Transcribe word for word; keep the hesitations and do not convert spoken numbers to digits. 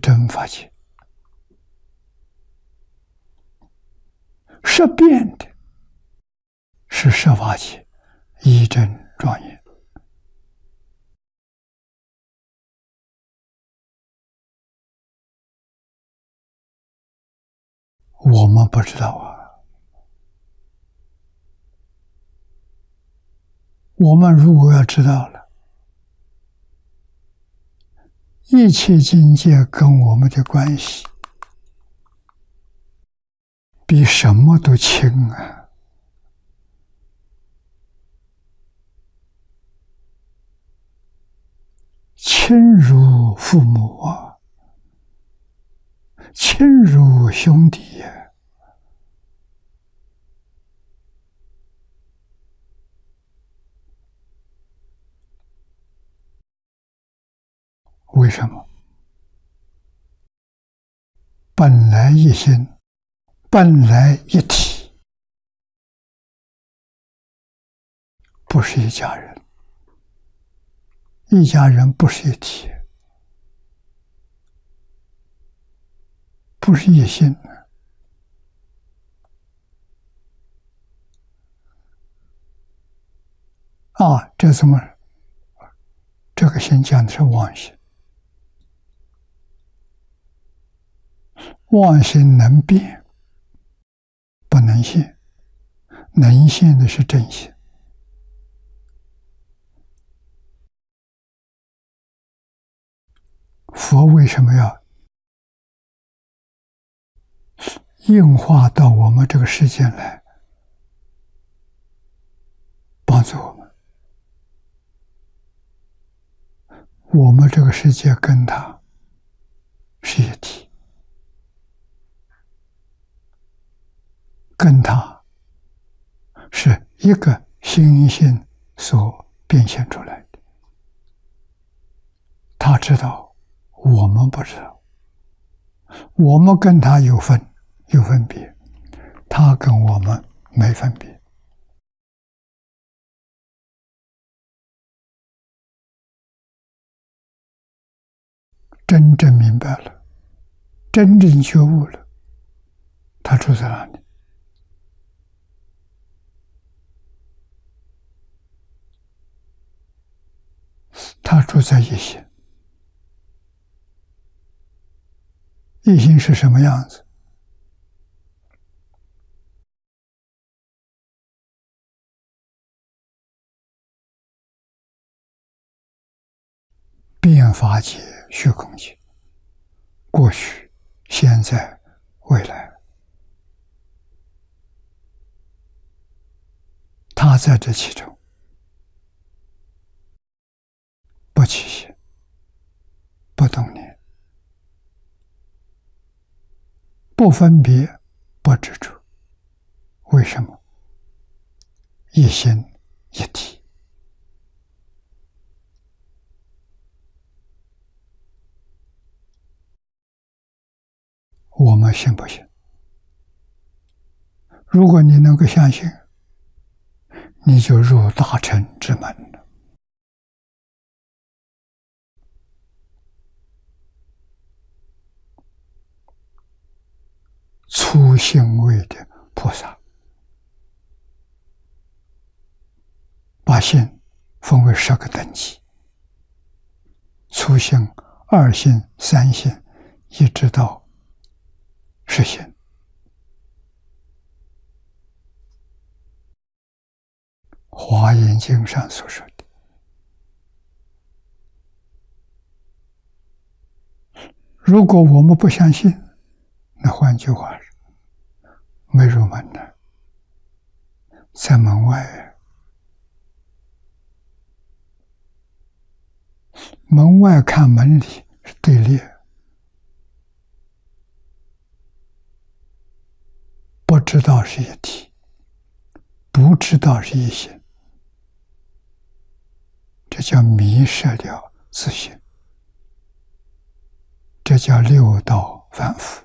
真法界，识变的是十法界，一真庄严。我们不知道啊，我们如果要知道了，一切境界跟我们的关系比什么都轻啊！亲如父母啊，亲如兄弟呀、啊！为什么？本来一心，本来一体，不是一家人。一家人不是一体，不是一心。啊，这怎么？这个心讲的是妄心。妄心能变，不能现，能现的是真心。佛为什么要应化到我们这个世间来，帮助我们？我们这个世界跟他是一体，跟他是一个心性所变现出来的。他知道，我们不知道。我们跟他有分有分别，他跟我们没分别。真正明白了，真正觉悟了，他住在哪里？他住在一心。一心是什么样子？变法界、虚空界，过去、现在、未来，他在这其中，不起心，不动念，不分别，不执着。为什么？一心一体。我们信不信？如果你能够相信，你就入大乘之门了。初信位的菩萨，把信分为十个等级，初信、二信、三信，一直到实现。华严经上所说的，如果我们不相信，那换句话是，没入门呢，在门外，门外看门里是对立。不知道是一体，不知道是一心，这叫迷失了自信，这叫六道反复。